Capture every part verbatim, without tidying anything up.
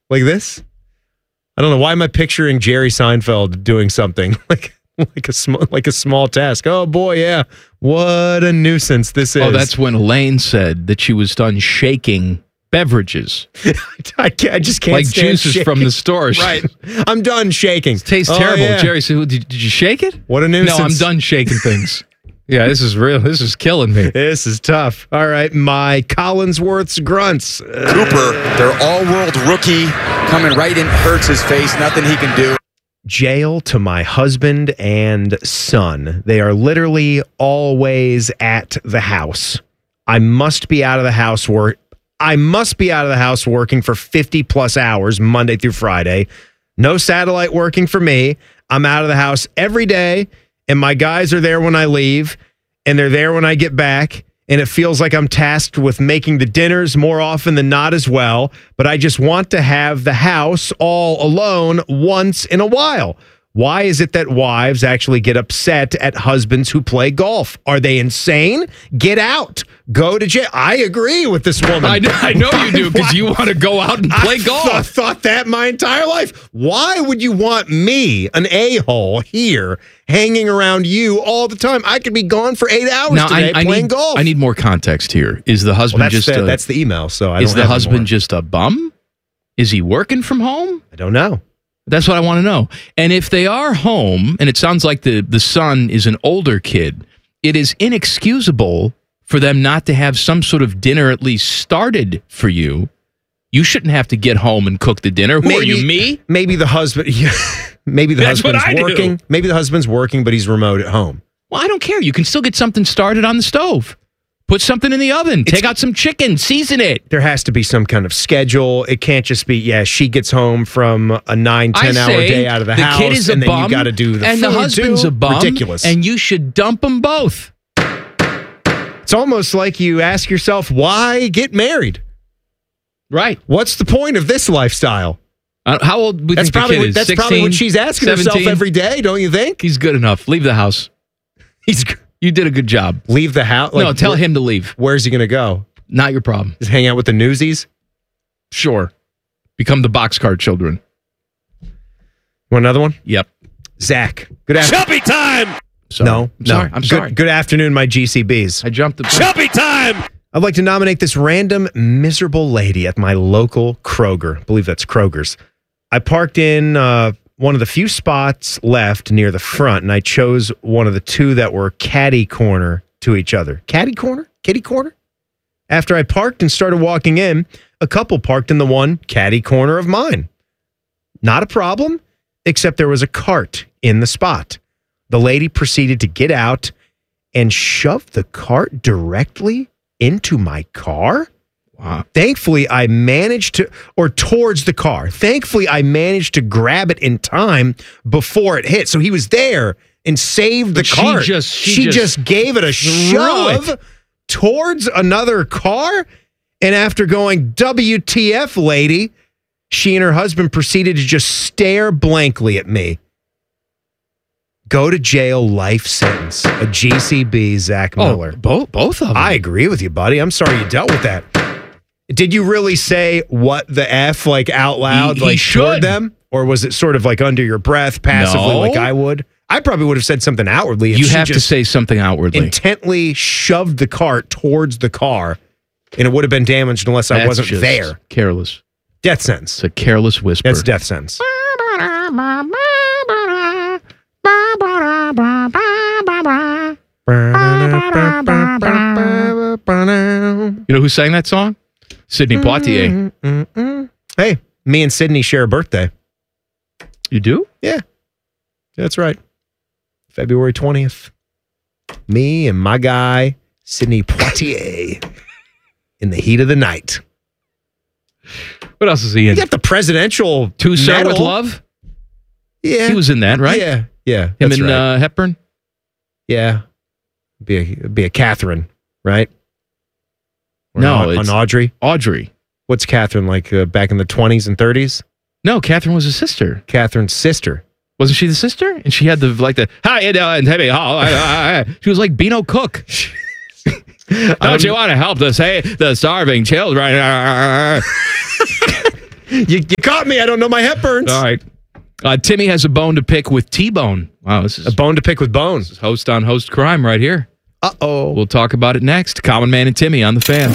Like this? I don't know. Why am I picturing Jerry Seinfeld doing something like like a small like a small task? Oh boy, yeah. What a nuisance this is. Oh, that's when Elaine said that she was done shaking beverages. I, can't, I just can't like stand juices shaking. from the store. Right. I'm done shaking. It tastes oh, terrible. Yeah. Jerry said, did, did you shake it? What a nuisance. No, I'm done shaking things. Yeah, this is real. This is killing me. This is tough. All right, my Collinsworth's grunts. Cooper, their all-world rookie, coming right in Hurts' face. Nothing he can do. Jail to my husband and son. They are literally always at the house. I must be out of the house work. I must be out of the house working for fifty plus hours Monday through Friday. No satellite working for me. I'm out of the house every day, and my guys are there when I leave, and they're there when I get back, and it feels like I'm tasked with making the dinners more often than not as well, but I just want to have the house all alone once in a while. Why is it that wives actually get upset at husbands who play golf? Are they insane? Get out. Go to jail. I agree with this woman. I know, I know you do, because you want to go out and play I golf. th- thought that my entire life. Why would you want me, an a-hole, here, hanging around you all the time? I could be gone for eight hours now, today I, I playing need, golf. I need more context here. Is the husband well, that's just the, a, that's the email, so I is don't the have husband anymore. just a bum? Is he working from home? I don't know. That's what I want to know. And if they are home, and it sounds like the, the son is an older kid, it is inexcusable for them not to have some sort of dinner at least started for you. You shouldn't have to get home and cook the dinner. Who maybe, are you, me? Maybe the husband. Yeah, maybe the That's what husband's I do. working. Maybe the husband's working, but he's remote at home. Well, I don't care. You can still get something started on the stove. Put something in the oven. Take out some chicken. Season it. There has to be some kind of schedule. It can't just be, yeah, she gets home from a nine, I ten hour say day out of the, the house, kid is a and then bum, you got to do the and food the husband's too. a bum. Ridiculous. And you should dump them both. It's almost like you ask yourself, why get married? Right. What's the point of this lifestyle? Uh, how old do you That's think the probably kid what, is? that's sixteen, probably what she's asking herself seventeen? every day, don't you think? He's good enough. Leave the house. He's You did a good job. leave the house. no, tell him to leave. Where's he going to go? Not your problem. Just hang out with the newsies? Sure. Become the boxcar children. Want another one? Yep. Zach. Good afternoon. Chubby time! Sorry. No, I'm no. sorry. I'm good, sorry. Good afternoon, my G C Bs. I jumped the Chubby time! I'd like to nominate this random miserable lady at my local Kroger. I believe that's Kroger's. I parked in uh, one of the few spots left near the front, and I chose one of the two that were catty corner to each other. Catty corner? Kitty corner? After I parked and started walking in, a couple parked in the one catty corner of mine. Not a problem, except there was a cart in the spot. The lady proceeded to get out and shove the cart directly into my car. Wow. Thankfully, I managed to, or towards the car. Thankfully, I managed to grab it in time before it hit. So he was there and saved the But she cart. just- she she just just gave it a threw shove it. towards another car. And after going, W T F, lady, she and her husband proceeded to just stare blankly at me. Go to jail, life sentence. A G C B, Zach Miller. Oh, both, both of them. I agree with you, buddy. I'm sorry you dealt with that. Did you really say what the F like out loud, He- he like should. toward them? Or was it sort of like under your breath, passively, No. like I would? I probably would have said something outwardly. If you she have to just say something outwardly. intently shoved the cart towards the car, and it would have been damaged unless I That's wasn't just there. Careless. Death sentence. It's a careless whisper. That's death sentence. You know who sang that song? Sidney Poitier. Hey, me and Sydney share a birthday. You do? Yeah, that's right. February twentieth. Me and my guy, Sidney Poitier, in the heat of the night. What else is he You in? got the presidential Tucson with medal. Love? Yeah. He was in that, right? Yeah, yeah. Him That's and right. uh, Hepburn? yeah. Be a, be a Catherine, right? Or No, an, it's- an Audrey. Audrey. What's Catherine like uh, back in the twenties and thirties? No, Catherine was a sister. Catherine's sister. Wasn't she the sister? And she had the, like the, hi, you doing, Timmy? Oh, she was like Beano Cook. Don't you want to help the, say, the starving children? You, you caught me. I don't know my Hepburns. All right. Uh, Timmy has a bone to pick with T-Bone. Wow, this is a bone to pick with Bone. This is host on host crime right here. Uh-oh. We'll talk about it next. Common Man and Timmy on the Fan.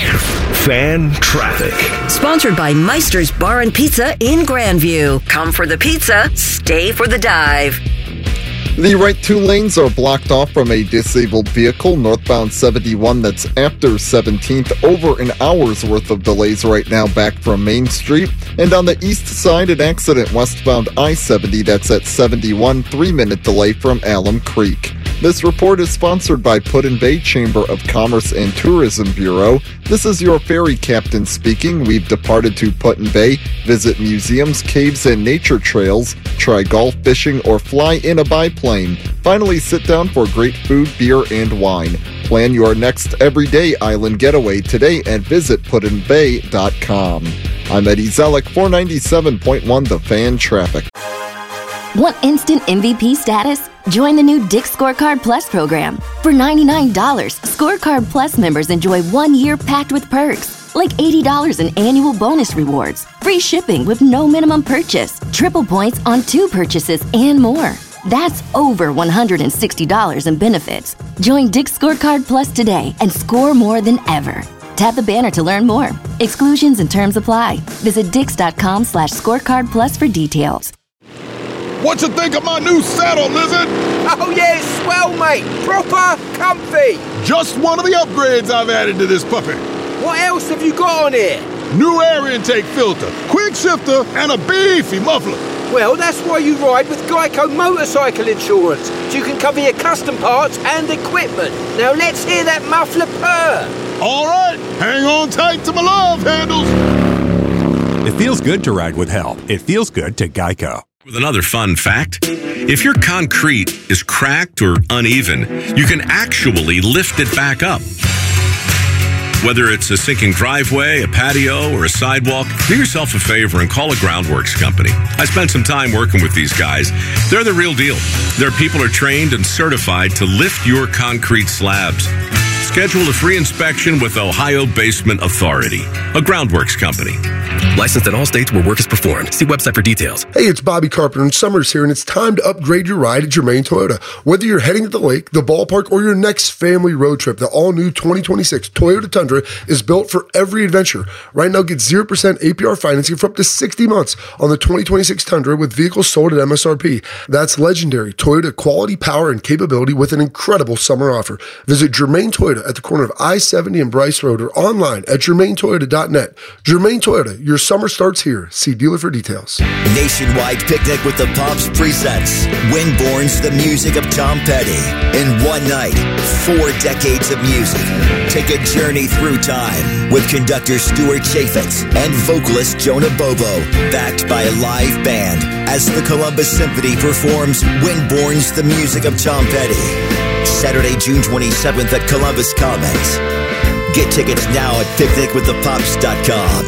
Fan Traffic. Sponsored by Meister's Bar and Pizza in Grandview. Come for the pizza, stay for the dive. The right two lanes are blocked off from a disabled vehicle northbound seventy-one that's after seventeenth. Over an hour's worth of delays right now back from Main Street. And on the east side, an accident westbound I seventy that's at seventy-one, three-minute delay from Alum Creek. This report is sponsored by Put-in-Bay Chamber of Commerce and Tourism Bureau. This is your ferry captain speaking. We've departed to Put-in-Bay. Visit museums, caves, and nature trails. Try golf, fishing, or fly in a biplane. Finally, sit down for great food, beer, and wine. Plan your next everyday island getaway today at visit put in bay dot com. I'm Eddie Zellick, four ninety-seven point one The Fan Traffic. Want instant M V P status? Join the new Dick's Scorecard Plus program. For ninety-nine dollars, Scorecard Plus members enjoy one year packed with perks, like eighty dollars in annual bonus rewards, free shipping with no minimum purchase, triple points on two purchases, and more. That's over one hundred sixty dollars in benefits. Join Dick's Scorecard Plus today and score more than ever. Tap the banner to learn more. Exclusions and terms apply. Visit dix.com slash scorecard plus for details. What you think of my new saddle, Lizard? Oh yeah, it's swell, mate. Proper comfy. Just one of the upgrades I've added to this puppy. What else have you got on here? New air intake filter, quick shifter, and a beefy muffler. Well, that's why you ride with Geico Motorcycle Insurance, so you can cover your custom parts and equipment. Now let's hear that muffler purr. All right, hang on tight to my love handles. It feels good to ride with help. It feels good to Geico. With another fun fact, if your concrete is cracked or uneven, you can actually lift it back up. Whether it's a sinking driveway, a patio, or a sidewalk, do yourself a favor and call a Groundworks company. I spent some time working with these guys. They're the real deal. Their people are trained and certified to lift your concrete slabs. Schedule a free inspection with Ohio Basement Authority, a Groundworks company. Licensed in all states where work is performed. See website for details. Hey, it's Bobby Carpenter and Summer's here, and it's time to upgrade your ride at Germain Toyota. Whether you're heading to the lake, the ballpark, or your next family road trip, the all-new twenty twenty-six Toyota Tundra is built for every adventure. Right now, get zero percent A P R financing for up to sixty months on the twenty twenty-six Tundra with vehicles sold at M S R P. That's legendary Toyota quality, power, and capability with an incredible summer offer. Visit Germain Toyota at the corner of I seventy and Bryce Road or online at germain toyota dot net. Germain Toyota, your summer starts here. See dealer for details. Nationwide Picnic with the Pops presents Winborn's The Music of Tom Petty. In one night, four decades of music. Take a journey through time with conductor Stuart Chaffetz and vocalist Jonah Bobo, backed by a live band as the Columbus Symphony performs Winborn's The Music of Tom Petty. Saturday, June twenty-seventh at Columbus Commons. Get tickets now at picnic with the pops dot com.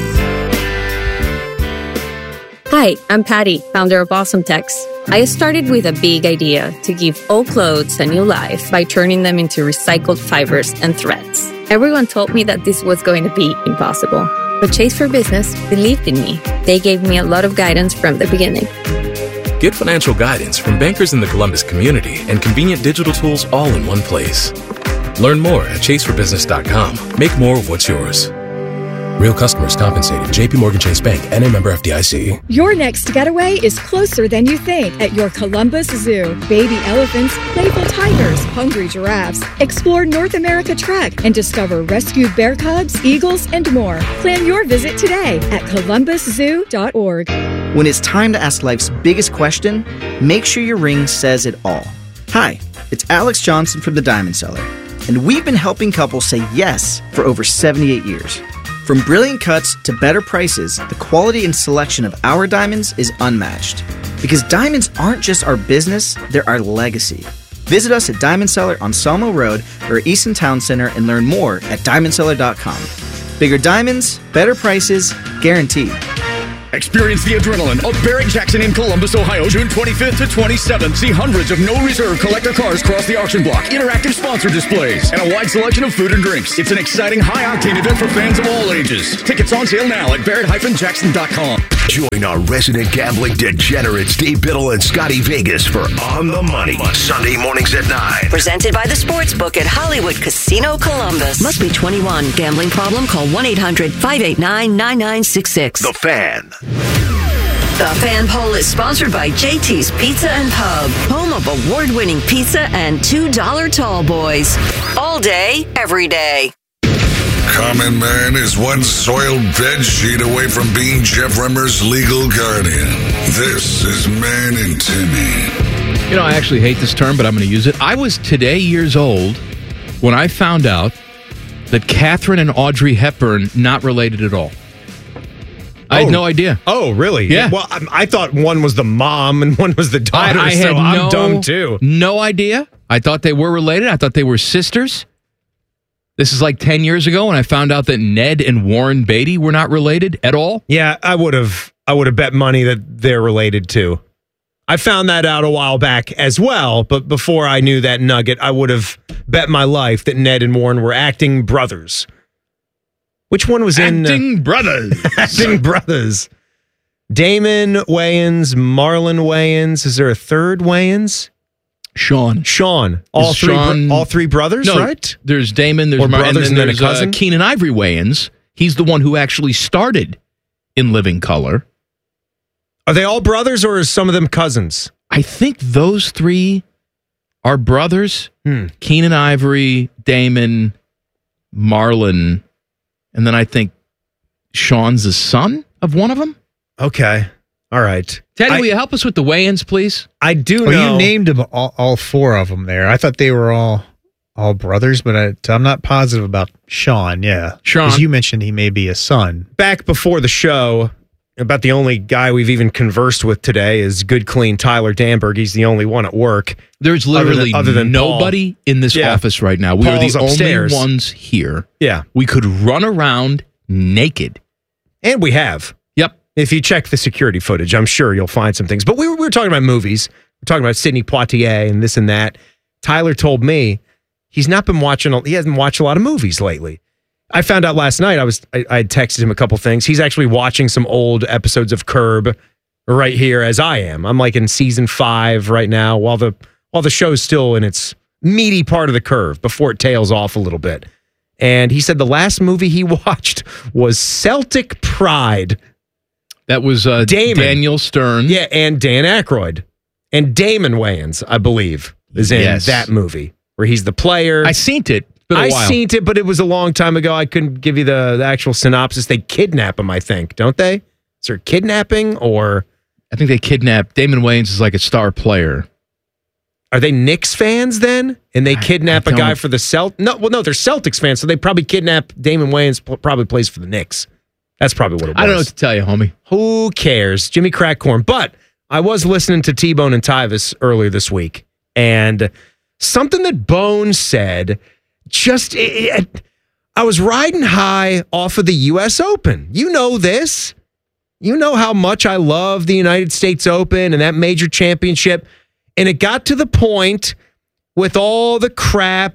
Hi, I'm Patty, founder of Awesome Tex. I started with a big idea to give old clothes a new life by turning them into recycled fibers and threads. Everyone told me that this was going to be impossible, but Chase for Business believed in me. They gave me a lot of guidance from the beginning. Get financial guidance from bankers in the Columbus community and convenient digital tools all in one place. Learn more at chase for business dot com. Make more of what's yours. Real customers compensated. J P Morgan Chase Bank, N A member F D I C. Your next getaway is closer than you think at your Columbus Zoo. Baby elephants, playful tigers, hungry giraffes. Explore North America Trek and discover rescued bear cubs, eagles, and more. Plan your visit today at columbus zoo dot org. When it's time to ask life's biggest question, make sure your ring says it all. Hi, it's Alex Johnson from The Diamond Seller, and we've been helping couples say yes for over seventy-eight years. From brilliant cuts to better prices, the quality and selection of our diamonds is unmatched. Because diamonds aren't just our business, they're our legacy. Visit us at Diamond Seller on Salmo Road or Easton Town Center and learn more at diamond seller dot com. Bigger diamonds, better prices, guaranteed. Experience the adrenaline of Barrett-Jackson in Columbus, Ohio, June twenty-fifth to twenty-seventh. See hundreds of no-reserve collector cars cross the auction block, interactive sponsor displays, and a wide selection of food and drinks. It's an exciting, high-octane event for fans of all ages. Tickets on sale now at barrett dash jackson dot com. Join our resident gambling degenerates, Dave Biddle and Scotty Vegas for On the Money, Sunday mornings at nine. Presented by the Sportsbook at Hollywood Casino Columbus. Must be twenty-one. Gambling problem? Call one eight hundred five eight nine nine nine six six. The Fan. The Fan Poll is sponsored by J T's Pizza and Pub, home of award-winning pizza and two dollar tall boys. All day, every day. Common Man is one soiled bed sheet away from being Jeff Remmer's legal guardian. This is Man and Timmy. You know, I actually hate this term, but I'm going to use it. I was today years old when I found out that Katharine and Audrey Hepburn not related at all. I oh. had no idea. Oh, really? Yeah. Well, I, I thought one was the mom and one was the daughter, I, I so had I'm no, dumb too. No idea. I thought they were related. I thought they were sisters. This is like ten years ago when I found out that Ned and Warren Beatty were not related at all. Yeah, I would have I would have bet money that they're related too. I found that out a while back as well, but before I knew that nugget, I would have bet my life that Ned and Warren were acting brothers. Which one was in Acting uh, Brothers? Acting Brothers. Damon Wayans, Marlon Wayans. Is there a third Wayans? Sean. Sean. All Is three Sean, bro- all three brothers, no, right? There's Damon, there's or Mar- brothers and then, and and then a cousin. Uh, Keenan Ivory Wayans. He's the one who actually started in Living Color. Are they all brothers or is some of them cousins? I think those three are brothers. Hmm. Keenan Ivory, Damon, Marlon, and then I think Sean's the son of one of them. Okay. All right. Teddy, I, will you help us with the Wayans, please? I do well, know. You named them all, all four of them there. I thought they were all all brothers, but I, I'm not positive about Sean. Yeah. Sean. Because you mentioned he may be a son. Back before the show, about the only guy we've even conversed with today is good, clean Tyler Danberg. He's the only one at work. There's literally other than, other than nobody Paul. in this yeah. office right now. We Paul's are the upstairs. only ones here. Yeah. We could run around naked. And we have. Yep. If you check the security footage, I'm sure you'll find some things. But we were, we were talking about movies. We're talking about Sidney Poitier and this and that. Tyler told me he's not been watching, he hasn't watched a lot of movies lately. I found out last night, I was I, I had texted him a couple things. He's actually watching some old episodes of Curb right here as I am. I'm like in season five right now while the while the show's still in its meaty part of the curve before it tails off a little bit. And he said the last movie he watched was Celtic Pride. That was uh, Damon. Daniel Stern. Yeah, and Dan Aykroyd. And Damon Wayans, I believe, is in Yes. that movie where he's the player. I seen it. Been a I while. seen it, but it was a long time ago. I couldn't give you the, the actual synopsis. They kidnap him, I think, don't they? Is there kidnapping or I think they kidnapped Damon Wayans is like a star player. are they Knicks fans then? And they kidnap I a guy don't- for the Celt? No, well, no, they're Celtics fans, so they probably kidnap Damon Wayans. pl- Probably plays for the Knicks. That's probably what it was. I don't know what to tell you, homie. Who cares? Jimmy Crackcorn. But I was listening to T-Bone and Tyvis earlier this week, and something that Bone said just, it, it, I was riding high off of the U S Open. You know this. You know how much I love the United States Open and that major championship. And it got to the point with all the crap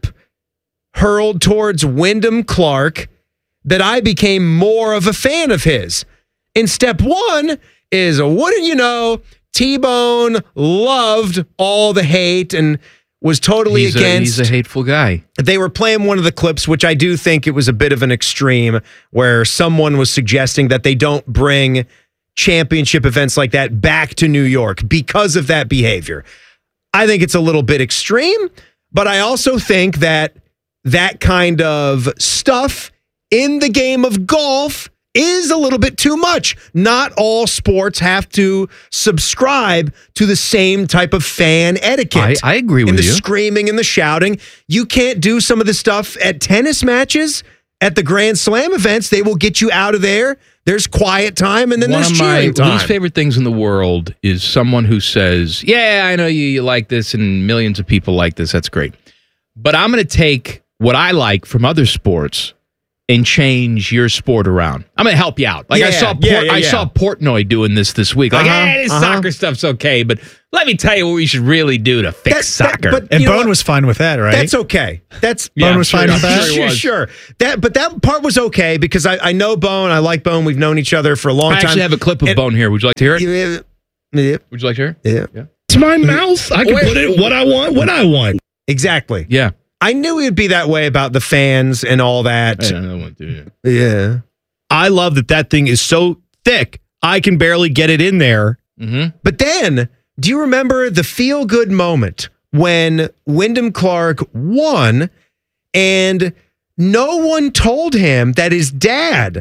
hurled towards Wyndham Clark that I became more of a fan of his. And step one is, wouldn't you know, T-Bone loved all the hate and was totally He's a, against. he's a hateful guy. They were playing one of the clips, which I do think it was a bit of an extreme, where someone was suggesting that they don't bring championship events like that back to New York because of that behavior. I think it's a little bit extreme, but I also think that that kind of stuff in the game of golf is a little bit too much. Not all sports have to subscribe to the same type of fan etiquette. I, I agree with and the you. screaming and the shouting. You can't do some of the stuff at tennis matches, at the Grand Slam events. They will get you out of there. There's quiet time, and then One there's of my cheering time. least favorite things in the world is someone who says, yeah, I know you, you like this and millions of people like this. That's great. But I'm going to take what I like from other sports and change your sport around. I'm going to help you out. Like Yeah, I saw Port, yeah, yeah, I yeah. saw Portnoy doing this this week. Like, Uh-huh, hey, this uh-huh. soccer stuff's okay, but let me tell you what we should really do to fix That- that- soccer. but And you know Bone what? was fine with that, right? That's okay. That's Yeah, Bone I'm was sure- fine I'm with that. sure he Sure, was. sure. That, but that part was okay because I, I know Bone. I like Bone. We've known each other for a long I time. actually have a clip of And- Bone here. Would you like to hear it? Yeah, yeah, Would you like to hear it? yeah. Yeah. It's my mouth. I can Wait. put it what I want, when I want. Exactly. Yeah. I knew he'd be that way about the fans and all that. I don't want to. Yeah. I love that that thing is so thick, I can barely get it in there. Mm-hmm. But then, do you remember the feel-good moment when Wyndham Clark won and no one told him that his dad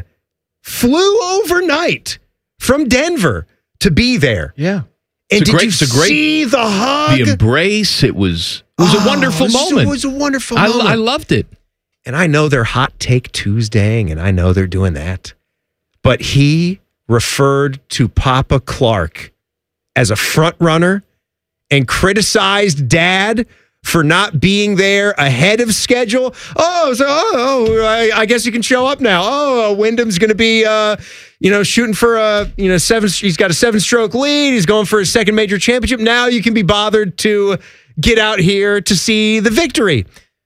flew overnight from Denver to be there? Yeah. And It's a did great- you it's a great- see the hug? The embrace. It was it was Oh, a wonderful it was- moment. It was a wonderful I, moment. I loved it. And I know they're Hot Take Tuesdaying, and I know they're doing that. But he referred to Papa Clark as a front runner and criticized Dad for not being there ahead of schedule. Oh, so oh, oh I, I guess you can show up now. Oh, Wyndham's going to be, uh, you know, shooting for a, you know, seven. He's got a seven-stroke lead. He's going for his second major championship. Now you can be bothered to get out here to see the victory.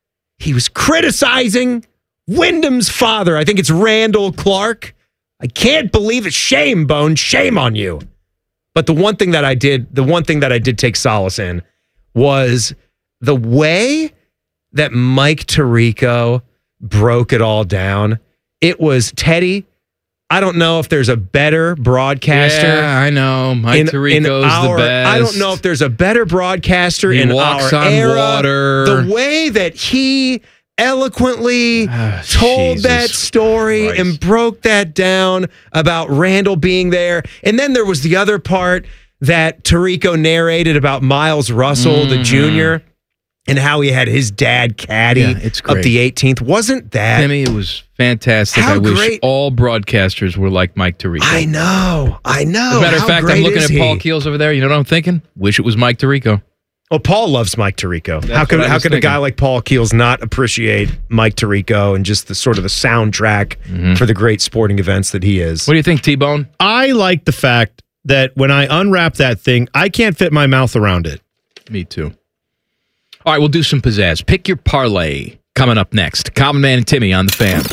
He was criticizing Wyndham's father. I think it's Randall Clark. I can't believe it. Shame, Bone. Shame on you. But the one thing that I did, the one thing that I did take solace in was the way that Mike Tirico broke it all down. It was Teddy. I don't know if there's a better broadcaster. Yeah, I know. Mike in- Tirico's in our- the best. I don't know if there's a better broadcaster He in walks our on era. water. The way that he eloquently Ah, told Jesus that story Christ. and broke that down about Randall being there. And then there was the other part that Tirico narrated about Miles Russell, the Mhm. junior, and how he had his dad caddy Yeah, it's up great. the eighteenth. Wasn't that? Timmy, it was fantastic. How I wish great- all broadcasters were like Mike Tirico. I know. I know. As a matter of How fact, I'm great looking is at he? Paul Keels over there. You know what I'm thinking? Wish it was Mike Tirico. Well, Paul loves Mike Tirico. How what could I how was could a thinking. guy like Paul Keels not appreciate Mike Tirico and just the sort of the soundtrack Mhm. for the great sporting events that he is? What do you think, T-Bone? I like the fact that when I unwrap that thing, I can't fit my mouth around it. Me too. All right, we'll do some pizzazz. Pick your parlay. Coming up next. Common Man and Timmy on the Fan.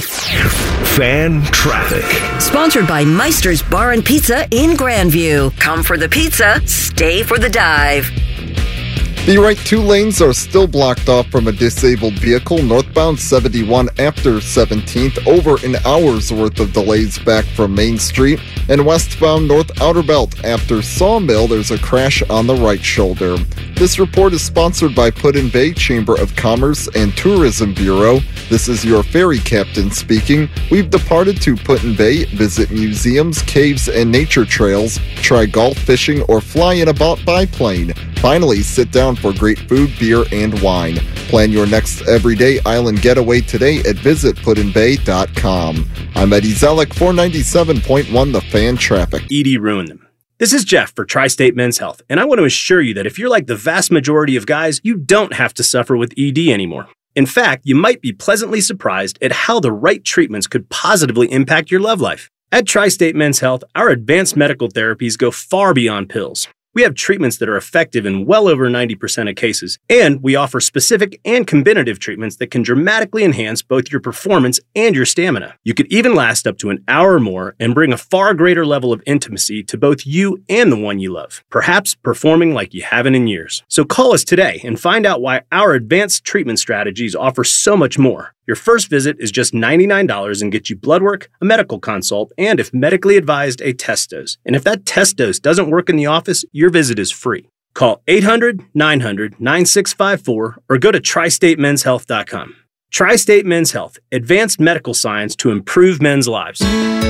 Fan traffic. Sponsored by Meister's Bar and Pizza in Grandview. Come for the pizza, stay for the dive. The right two lanes are still blocked off from a disabled vehicle northbound seventy-one after seventeenth, over an hour's worth of delays back from Main Street, and westbound North Outer Belt after Sawmill, there's a crash on the right shoulder. This report is sponsored by Put-in Bay Chamber of Commerce and Tourism Bureau. This is your ferry captain speaking. We've departed to Put-in Bay. Visit museums, caves, and nature trails. Try golf, fishing, or fly in a biplane. Finally, sit down for great food, beer, and wine. Plan your next everyday island getaway today at visit put in bay dot com. I'm Eddie Zellick, four ninety-seven point one The Fan Traffic. E D ruined them. This is Jeff for Tri-State Men's Health, and I want to assure you that if you're like the vast majority of guys, you don't have to suffer with E D anymore. In fact, you might be pleasantly surprised at how the right treatments could positively impact your love life. At Tri-State Men's Health, our advanced medical therapies go far beyond pills. We have treatments that are effective in well over ninety percent of cases, and we offer specific and combinative treatments that can dramatically enhance both your performance and your stamina. You could even last up to an hour or more and bring a far greater level of intimacy to both you and the one you love, perhaps performing like you haven't in years. So call us today and find out why our advanced treatment strategies offer so much more. Your first visit is just ninety-nine dollars and gets you blood work, a medical consult, and if medically advised, a test dose. And if that test dose doesn't work in the office, your visit is free. Call eight hundred, nine hundred, nine six five four or go to tri state men's health dot com. Tri-State Men's Health, advanced medical science to improve men's lives.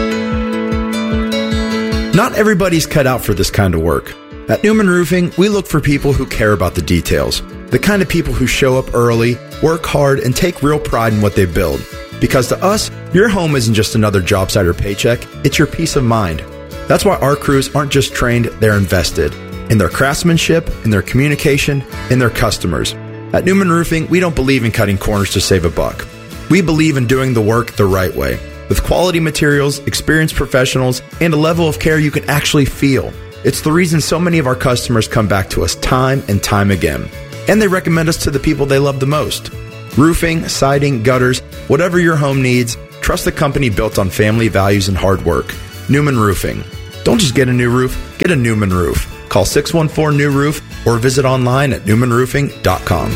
Not everybody's cut out for this kind of work. At Newman Roofing, we look for people who care about the details. The kind of people who show up early, work hard, and take real pride in what they build. Because to us, your home isn't just another job site or paycheck, it's your peace of mind. That's why our crews aren't just trained, they're invested. In their craftsmanship, in their communication, in their customers. At Newman Roofing, we don't believe in cutting corners to save a buck. We believe in doing the work the right way, with quality materials, experienced professionals, and a level of care you can actually feel. It's the reason so many of our customers come back to us time and time again. And they recommend us to the people they love the most. Roofing, siding, gutters, whatever your home needs, trust the company built on family values and hard work. Newman Roofing. Don't just get a new roof, get a Newman roof. Call six one four, N E W roof or visit online at newman roofing dot com.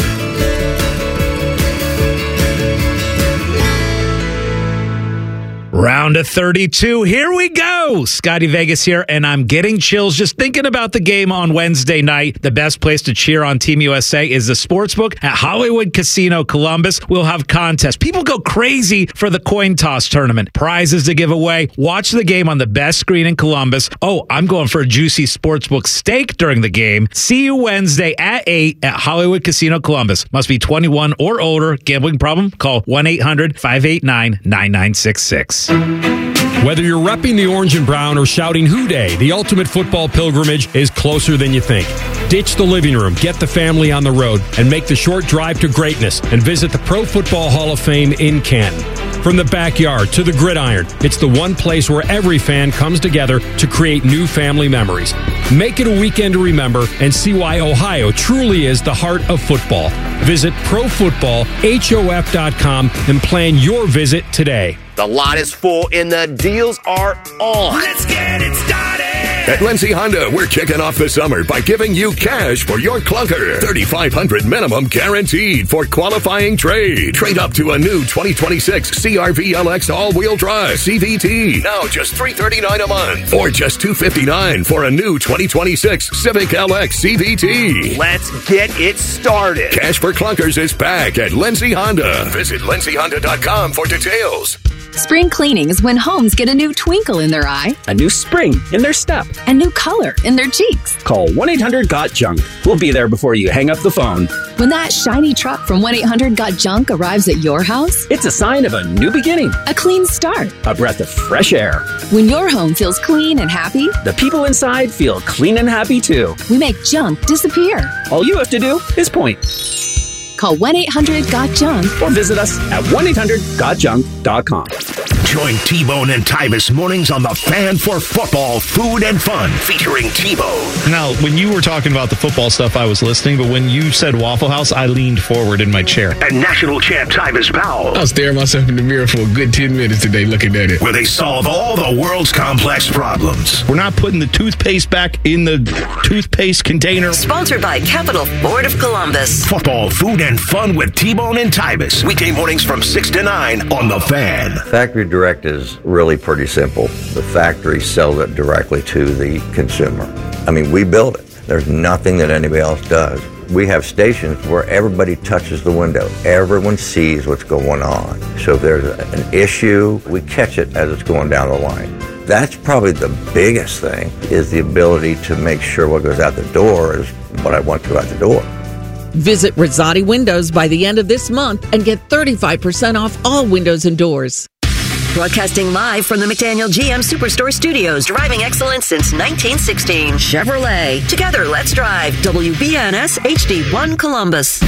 Round of thirty-two. Here we go. Scotty Vegas here, and I'm getting chills just thinking about the game on Wednesday night. The best place to cheer on Team U S A is the Sportsbook at Hollywood Casino Columbus. We'll have contests. People go crazy for the coin toss tournament. Prizes to give away. Watch the game on the best screen in Columbus. Oh, I'm going for a juicy Sportsbook steak during the game. See you Wednesday at eight at Hollywood Casino Columbus. Must be twenty-one or older. Gambling problem? Call one eight hundred, five eight nine, nine nine six six. Whether you're repping the orange and brown or shouting Hoo Day, the ultimate football pilgrimage is closer than you think. Ditch the living room, get the family on the road, and make the short drive to greatness and visit the Pro Football Hall of Fame in Canton. From the backyard to the gridiron, it's the one place where every fan comes together to create new family memories. Make it a weekend to remember and see why Ohio truly is the heart of football. Visit pro football hof dot com and plan your visit today. The lot is full and the deals are on. Let's get it started. At Lindsay Honda, we're kicking off the summer by giving you cash for your clunker. thirty-five hundred dollars minimum guaranteed for qualifying trade. Trade up to a new twenty twenty-six C R V L X all-wheel drive C V T. Now just three hundred thirty-nine dollars a month. Or just two hundred fifty-nine dollars for a new twenty twenty-six Civic L X C V T. Let's get it started. Cash for clunkers is back at Lindsay Honda. Visit lindsay honda dot com for details. Spring cleaning is when homes get a new twinkle in their eye, a new spring in their step, a new color in their cheeks. Call one eight hundred got junk. We'll be there before you hang up the phone. When that shiny truck from one eight hundred got junk arrives at your house, it's a sign of a new beginning, a clean start, a breath of fresh air. When your home feels clean and happy, the people inside feel clean and happy too. We make junk disappear. All you have to do is point. Call one eight hundred got junk or visit us at one eight hundred got junk dot com. Join T-Bone and Tyvis mornings on the Fan for Football, Food and Fun, featuring T-Bone. Now, when you were talking about the football stuff, I was listening, but when you said Waffle House, I leaned forward in my chair. And national champ Tyvis Powell. I was staring myself in the mirror for a good ten minutes today looking at it. Where they solve all the world's complex problems. We're not putting the toothpaste back in the toothpaste container. Sponsored by Capital Ford of Columbus. Football, Food and Fun with T-Bone and Tyvis. Weekday mornings from six to nine on The Fan. Factory direct is really pretty simple. The factory sells it directly to the consumer. I mean, we build it. There's nothing that anybody else does. We have stations where everybody touches the window. Everyone sees what's going on. So if there's an issue, we catch it as it's going down the line. That's probably the biggest thing, is the ability to make sure what goes out the door is what I want to go out the door. Visit Rosati Windows by the end of this month and get thirty-five percent off all windows and doors. Broadcasting live from the McDaniel G M Superstore Studios, driving excellence since nineteen sixteen. Chevrolet. Together, let's drive. W B N S H D one Columbus.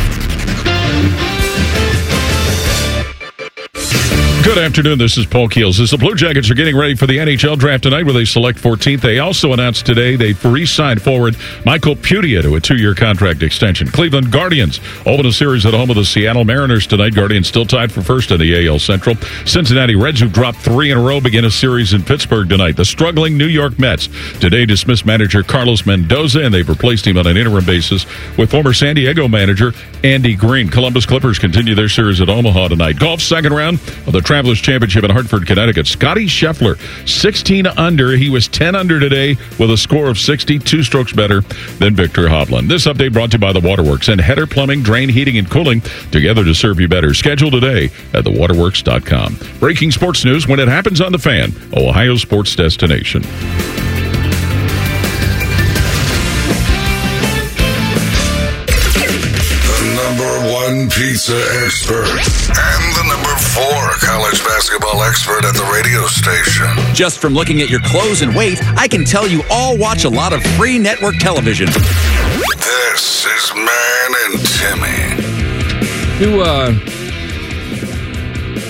Good afternoon. This is Paul Keels. As the Blue Jackets are getting ready for the N H L draft tonight, where they select fourteenth, they also announced today they've re-signed forward Michael Putia to a two-year contract extension. Cleveland Guardians open a series at home with the Seattle Mariners tonight. Guardians still tied for first in the A L Central. Cincinnati Reds, who dropped three in a row, begin a series in Pittsburgh tonight. The struggling New York Mets today dismissed manager Carlos Mendoza, and they've replaced him on an interim basis with former San Diego manager Andy Green. Columbus Clippers continue their series at Omaha tonight. Golf second round of the Travelers Championship in Hartford, Connecticut. Scotty Scheffler, sixteen under. He was ten under today with a score of sixty, two strokes better than Victor Hovland. This update brought to you by The Waterworks and Header Plumbing, Drain, Heating, and Cooling, together to serve you better. Schedule today at the waterworks dot com. Breaking sports news when it happens on The Fan, Ohio sports destination. Pizza expert and the number four college basketball expert at the radio station. Just from looking at your clothes and weight, I can tell you all watch a lot of free network television. This is Man and Timmy. Do uh,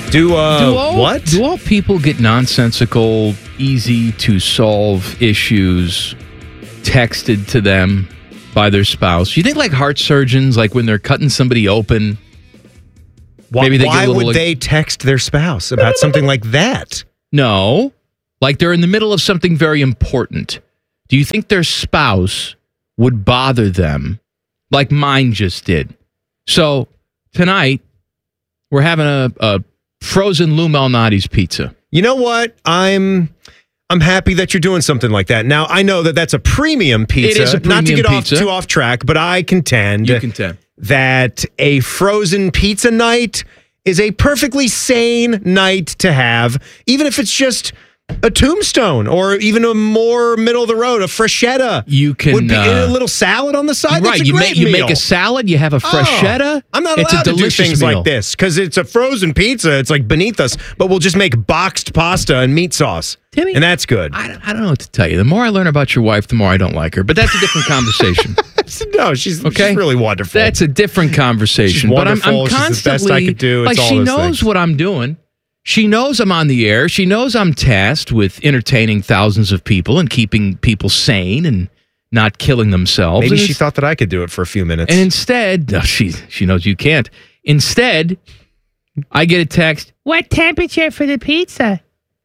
Do, uh, do all, what? Do all people get nonsensical, easy to solve issues texted to them by their spouse? You think like heart surgeons, like when they're cutting somebody open, Why, maybe they why get a little, would like, they text their spouse about something like that? No. Like they're in the middle of something very important. Do you think their spouse would bother them like mine just did? So tonight, we're having a, a frozen Lou Malnati's pizza. You know what? I'm I'm happy that you're doing something like that. Now, I know that that's a premium pizza. It is a premium Not to get pizza. off too off track, but I contend, You contend. that a frozen pizza night is a perfectly sane night to have, even if it's just a tombstone or even a more middle of the road, a freshetta. You can would be uh, a little salad on the side. right. That's a You great make you meal. make a salad. You have a freshetta. Oh, I'm not It's allowed a to do delicious things meal. like this because it's a frozen pizza. It's like beneath us, but we'll just make boxed pasta and meat sauce, Timmy, and that's good. I don't, I don't know what to tell you. The more I learn about your wife, the more I don't like her. But that's a different conversation. no, she's okay. she's really wonderful. That's a different conversation. She's but I'm, wonderful. I'm She's the constantly best I could do. It's like all she those knows things. what I'm doing. She knows I'm on the air. She knows I'm tasked with entertaining thousands of people and keeping people sane and not killing themselves. Maybe And she it's- thought that I could do it for a few minutes. And instead, no, she she knows you can't. Instead, I get a text. What temperature for the pizza?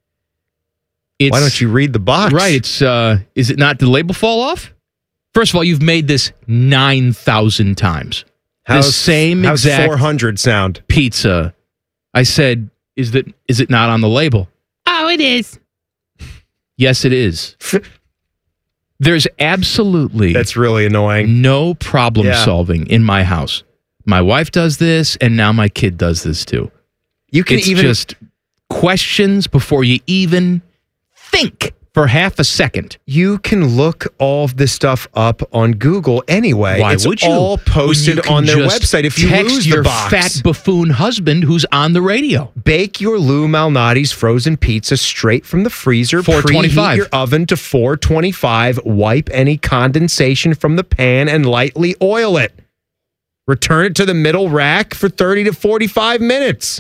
It's, Why don't you read the box? Right. It's uh, is it not? Did the label fall off? First of all, you've made this nine thousand times. How's, the same how's exact four hundred sound? pizza. I said, is that is it not on the label? Oh, it is. Yes, it is. There's absolutely That's really annoying. no problem Yeah. solving in my house. My wife does this, and now my kid does this too. You can It's even just questions before you even think for half a second. you can look all of this stuff up on Google anyway. Why it's would you? all When posted you can on their just website. If you text lose your the box, fat buffoon husband who's on the radio. bake your Lou Malnati's frozen pizza straight from the freezer. four twenty-five. Preheat your oven to four twenty-five. Wipe any condensation from the pan and lightly oil it. Return it to the middle rack for thirty to forty-five minutes.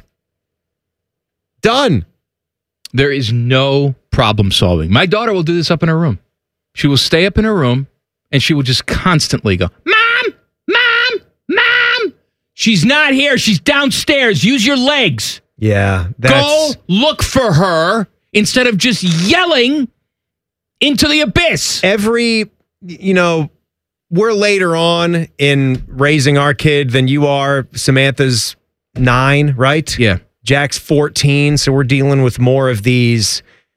Done. There is no problem solving. My daughter will do this up in her room. She will stay up in her room and she will just constantly go, Mom, Mom, Mom. She's not here. She's downstairs. Use your legs. Yeah. Go That's, look for her instead of just yelling into the abyss. every, you know, we're later on in raising our kid than you are. Samantha's nine, right? Yeah. Jack's fourteen, so we're dealing with more of these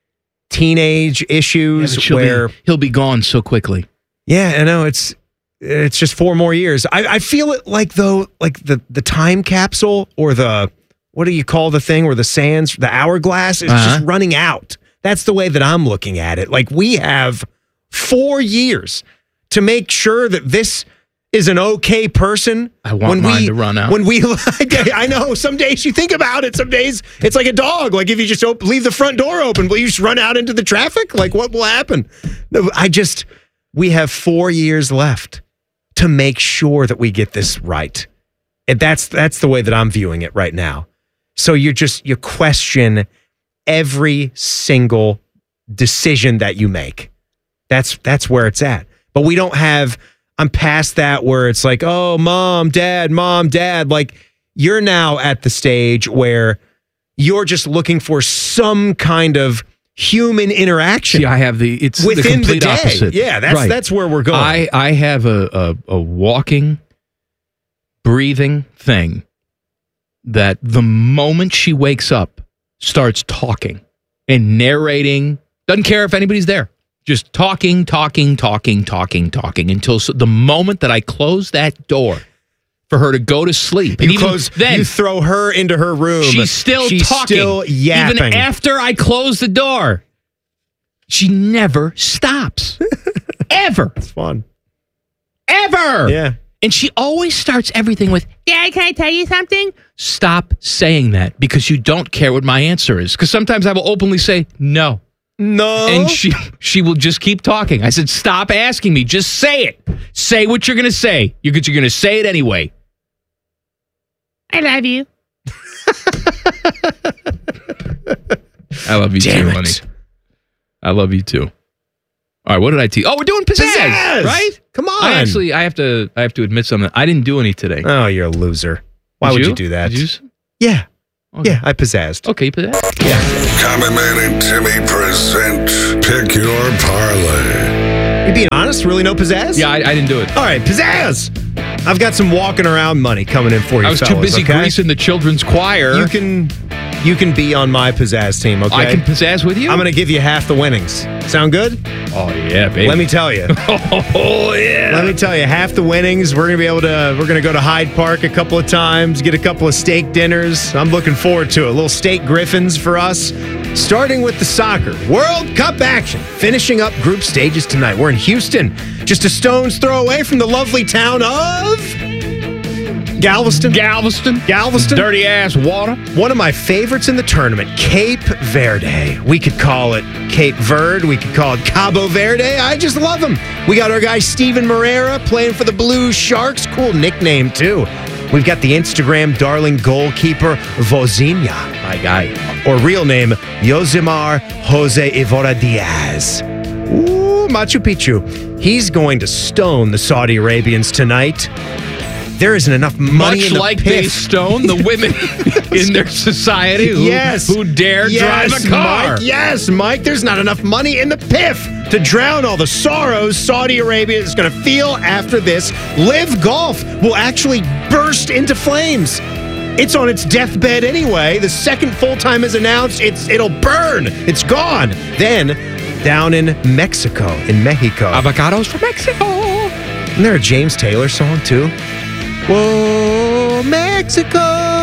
teenage issues Yeah, but she'll where be, he'll be gone so quickly. yeah, I know it's it's just four more years. I, I feel it like though, like the the time capsule or the what do you call the thing where the sands, the hourglass is Uh-huh. just running out. That's the way that I'm looking at it. Like we have four years to make sure that this is an okay person. I want mine to run out. When we, I know some days you think about it. Some days it's like a dog. Like if you just op- leave the front door open, will you just run out into the traffic? Like what will happen? No, I just, we have four years left to make sure that we get this right. And that's, that's the way that I'm viewing it right now. So you're just, you question every single decision that you make. That's, that's where it's at. But we don't have, I'm past that where it's like, oh, mom, dad, mom, dad. Like you're now at the stage where you're just looking for some kind of human interaction. See, I have the, it's within the complete the day. opposite. Yeah, that's Right. that's where we're going. I, I have a, a, a walking, breathing thing that the moment she wakes up, starts talking and narrating, doesn't care if anybody's there. Just talking, talking, talking, talking, talking until so the moment that I close that door for her to go to sleep. you and even close, then, you throw her into her room. she's still she's talking. still yapping. Even after I close the door. She never stops. Ever. It's fun. Ever. Yeah. And she always starts everything with, Dad, can I tell you something? Stop saying that because you don't care what my answer is. Because sometimes I will openly say, no. No. And she she will just keep talking. I said, stop asking me. Just say it. Say what you're going to say. You're, you're going to say it anyway. I love you. I love you Damn too, it. honey. I love you too. All right, what did I teach? Oh, we're doing pizzazz, Pizzazz! right? Come on. I actually, I have to, I have to admit something. I didn't do any today. Oh, you're a loser. Why Did would you? you do that? Did you s- Yeah. Okay. Yeah, I pizzazzed. Okay, pizzazz. Common Man and Timmy present Pick Your Parlay. You being honest? Really no pizzazz? Yeah, I, I didn't do it. All right, pizzazz. I've got some walking around money coming in for you. I was too fellas, busy okay? greasing the children's choir. You can, you can be on my pizzazz team. Okay. I can pizzazz with you. I'm going to give you half the winnings. Sound good? Oh yeah, baby. Let me tell you. oh yeah. Let me tell you, half the winnings. We're gonna be able to. We're gonna go to Hyde Park a couple of times, get a couple of steak dinners. I'm looking forward to it. Little steak griffins for us. Starting with the soccer World Cup action, finishing up group stages tonight. We're in Houston, just a stone's throw away from the lovely town of Galveston. Galveston. Galveston. Dirty ass water. One of my favorites in the tournament, Cape Verde. We could call it Cape Verde. We could call it Cabo Verde. I just love them. We got our guy Steven Moreira playing for the Blue Sharks. Cool nickname, too. We've got the Instagram darling goalkeeper, Vozinha, my guy. Or real name, Yosimar Jose Evora Diaz. Ooh, Machu Picchu. He's going to stone the Saudi Arabians tonight. There isn't enough money Much in the like piff. they stone the women in their society who, yes. who dare yes, drive a car. Mike, yes, Mike, there's not enough money in the piff to drown all the sorrows Saudi Arabia is going to feel after this. Live Golf will actually burst into flames. It's on its deathbed anyway. The second full time is announced. It's it'll burn. It's gone. Then down in Mexico, in Mexico, Avocados from Mexico. Isn't there a James Taylor song too? Whoa, Mexico.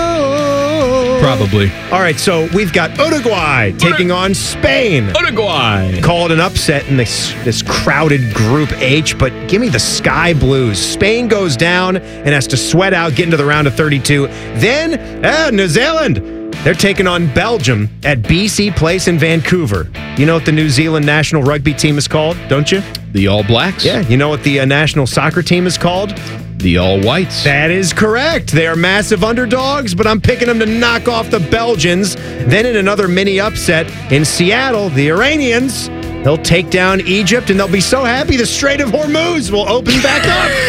Probably. All right, so we've got Uruguay taking on Spain. Uruguay. Called an upset in this this crowded Group H, but give me the Sky Blues. Spain goes down and has to sweat out, get into the round of thirty-two. Then, ah, New Zealand, they're taking on Belgium at B C Place in Vancouver. You know what the New Zealand national rugby team is called, don't you? The All Blacks. Yeah. You know what the uh, national soccer team is called? The All Whites. That is correct. They are massive underdogs, but I'm picking them to knock off the Belgians. Then in another mini upset in Seattle, the Iranians, they'll take down Egypt, and they'll be so happy the Strait of Hormuz will open back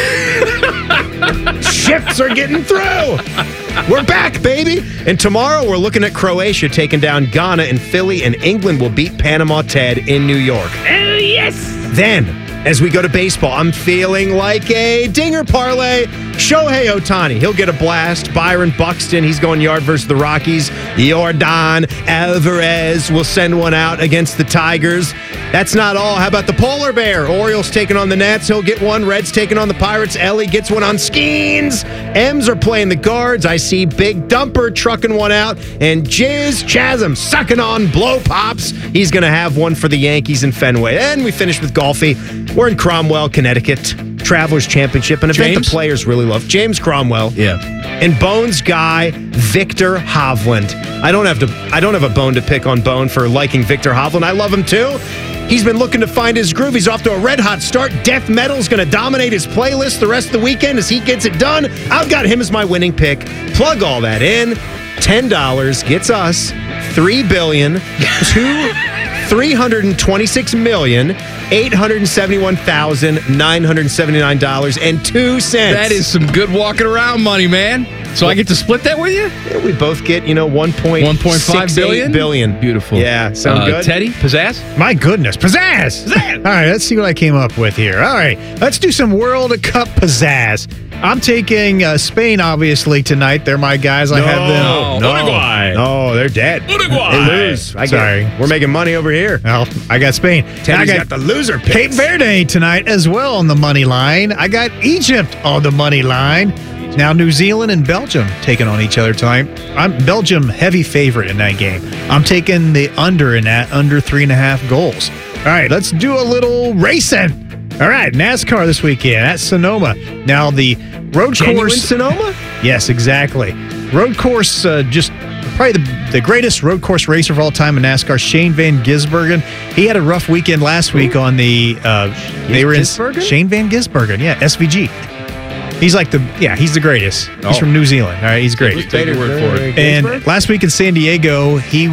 up. Ships are getting through. We're back, baby. And tomorrow we're looking at Croatia taking down Ghana and Philly, and England will beat Panama Ted in New York. Oh, yes. Then, as we go to baseball, I'm feeling like a dinger parlay. Shohei Ohtani, he'll get a blast. Byron Buxton, he's going yard versus the Rockies. Yordan Alvarez will send one out against the Tigers. That's not all. How about the Polar Bear? Orioles taking on the Nats. He'll get one. Reds taking on the Pirates. Ellie gets one on Skeens. M's are playing the Guards. I see Big Dumper trucking one out. And Jizz Chasm sucking on Blow Pops. He's going to have one for the Yankees in Fenway. And we finish with golfy. We're in Cromwell, Connecticut. Travelers Championship, an event James? the players really love. James Cromwell. Yeah. And Bones guy, Victor Hovland. I don't have to I don't have a bone to pick on Bone for liking Victor Hovland. I love him too. He's been looking to find his groove. He's off to a red hot start. Death Metal's going to dominate his playlist the rest of the weekend as he gets it done. I've got him as my winning pick. Plug all that in. ten dollars gets us three billion two three hundred twenty-six million eight hundred seventy-one thousand nine hundred seventy-nine dollars and two cents. That is some good walking around money, man. So I get to split that with you? Yeah, we both get, you know, one point five billion? billion. Beautiful. Yeah, sound Uh, good? Teddy, pizzazz? My goodness, pizzazz! All right, let's see what I came up with here. All right, let's do some World Cup pizzazz. I'm taking uh, Spain, obviously, tonight. They're my guys. I have them. No, Uruguay. No, they're dead. Uruguay. They lose. I Sorry. Get, we're making money over here. Well, I got Spain. Teddy's I got, the loser picks. Cape Verde tonight as well on the money line. I got Egypt on the money line. Now New Zealand and Belgium taking on each other tonight. I'm Belgium heavy favorite in that game. I'm taking the under in that, under three and a half goals. All right, let's do a little racing. All right, NASCAR this weekend at Sonoma. Now the road Genuine course. Sonoma? Yes, exactly. Road course, uh, just probably the, the greatest road course racer of all time in NASCAR, Shane Van Gisbergen. He had a rough weekend last week on the. Uh, they were in Gisbergen? Shane Van Gisbergen, yeah, S V G. He's like the yeah, he's the greatest. He's Oh. from New Zealand. All right, he's great. Take your word for it. And last week in San Diego, he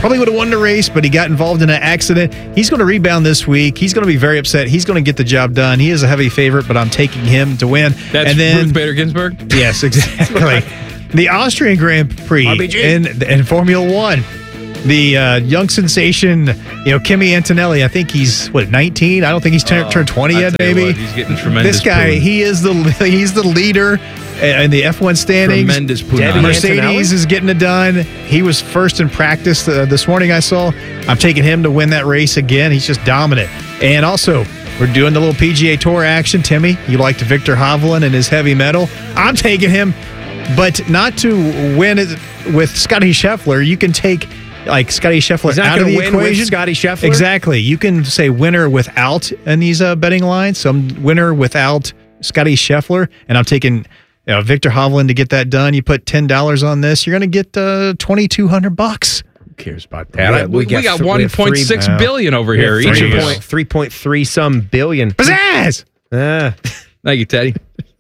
Probably would have won the race, but he got involved in an accident. He's going to rebound this week. He's going to be very upset. He's going to get the job done. He is a heavy favorite, but I'm taking him to win. That's and then, Ruth Bader Ginsburg? Yes, exactly. The Austrian Grand Prix R B G. in, in Formula One. The uh, young sensation, you know, Kimi Antonelli. I think he's what nineteen. I don't think he's turned, Oh, turned twenty I yet. tell you Maybe what, he's getting tremendous. This guy, poon. he is the he's the leader in the F one standings. Tremendous poon. Mercedes is getting it done. He was first in practice uh, this morning. I saw. I'm taking him to win that race again. He's just dominant. And also, we're doing the little P G A Tour action. Timmy, you liked Victor Hovland and his heavy metal. I'm taking him, but not to win it with Scotty Scheffler. You can take. Like Scotty Scheffler He's not out of gonna the win with equation. Scotty Scheffler? Exactly. You can say winner without in these uh, betting lines. Some winner without Scotty Scheffler, and I'm taking you know, Victor Hovland to get that done. You put ten dollars on this, you're going to get uh, twenty two hundred bucks. Who cares about that? We, we got one point six billion over here. Each Three of us. point three point three some billion. Pizzazz! Uh, Thank you, Teddy.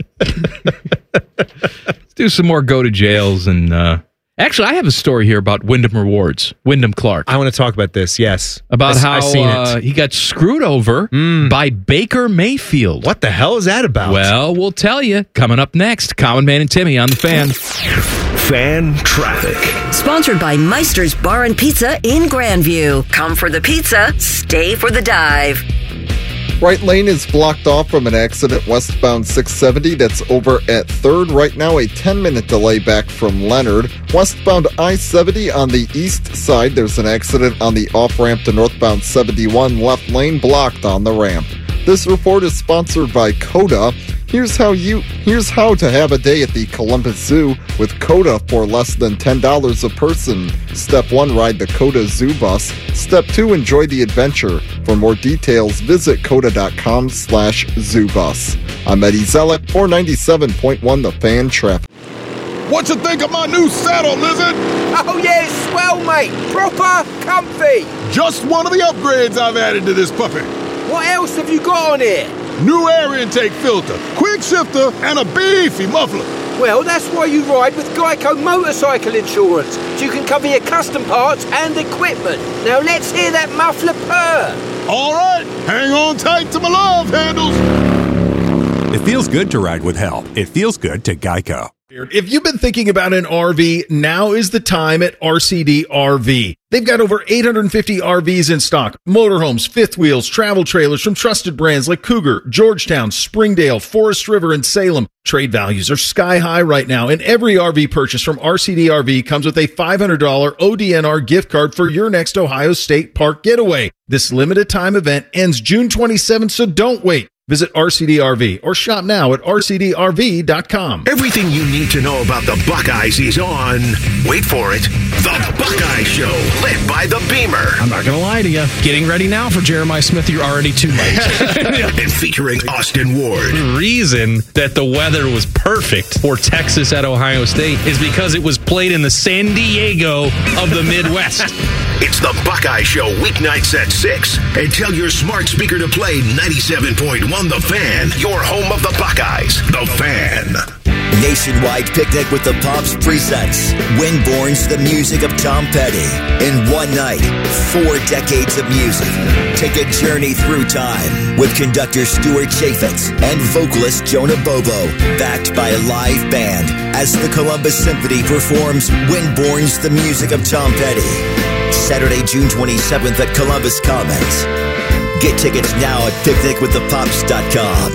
Let's do some more go to jails and. Uh, Actually, I have a story here about Wyndham Rewards, Wyndham Clark. I want to talk about this, yes. About I, how I've seen uh, it. he got screwed over Mm. by Baker Mayfield. What the hell is that about? Well, we'll tell you. Coming up next, Common Man and Timmy on the Fan. Fan traffic. Sponsored by Meister's Bar and Pizza in Grandview. Come for the pizza, stay for the dive. Right lane is blocked off from an accident westbound six seventy that's over at third. Right now, a ten-minute delay back from Leonard. Westbound I seventy on the east side, there's an accident on the off-ramp to northbound seventy-one. Left lane blocked on the ramp. This report is sponsored by Coda. Here's how you here's how to have a day at the Columbus Zoo with Coda for less than ten dollars a person. Step one, ride the Coda Zoo bus. Step two, enjoy the adventure. For more details, visit coda.com slash zoobus. I'm Eddie Zellick, four ninety-seven point one The Fan Traffic. What you think of my new saddle, Lizard? Oh yeah, it's swell, mate. Proper comfy. Just one of the upgrades I've added to this puppy. What else have you got on it? New air intake filter, quick shifter, and a beefy muffler. Well, that's why you ride with Geico Motorcycle Insurance, so you can cover your custom parts and equipment. Now let's hear that muffler purr. All right, hang on tight to my love handles. It feels good to ride with help. It feels good to Geico. If you've been thinking about an R V, now is the time at R C D R V. They've got over eight hundred fifty R Vs in stock. Motorhomes, fifth wheels, travel trailers from trusted brands like Cougar, Georgetown, Springdale, Forest River, and Salem. Trade values are sky high right now, and every R V purchase from R C D R V comes with a five hundred dollars O D N R gift card for your next Ohio State Park getaway. This limited time event ends June twenty-seventh, so don't wait. Visit R C D R V or shop now at R C D R V dot com. Everything you need to know about the Buckeyes is on, wait for it, The Buckeye Show, led by the Beamer. I'm not going to lie to you. Getting ready now for Jeremiah Smith, you're already too late. And featuring Austin Ward. The reason that the weather was perfect for Texas at Ohio State is because it was played in the San Diego of the Midwest. It's The Buckeye Show, weeknights at six. And tell your smart speaker to play ninety-seven point one The Fan, your home of the Buckeyes. The Fan. Nationwide picnic with the Pops presents Winborn's The Music of Tom Petty. In one night, four decades of music. Take a journey through time with conductor Stuart Chaffetz and vocalist Jonah Bobo, backed by a live band as the Columbus Symphony performs Winborn's The Music of Tom Petty. Saturday, June twenty-seventh at Columbus Commons. Get tickets now at picnic with the pops dot com.